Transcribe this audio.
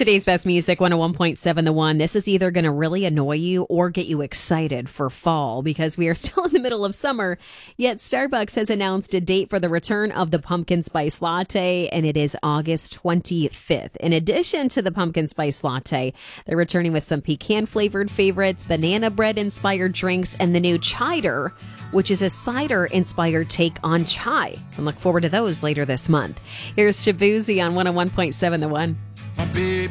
Today's best music, 101.7 The One. This is either going to really annoy you or get you excited for fall because we are still in the middle of summer. Yet Starbucks has announced a date for the return of the pumpkin spice latte, and it is August 25th. In addition to the pumpkin spice latte, they're returning with some pecan-flavored favorites, banana bread-inspired drinks, and the new Chider, which is a cider-inspired take on chai. And look forward to those later this month. Here's Shabuzi on 101.7 The One. My baby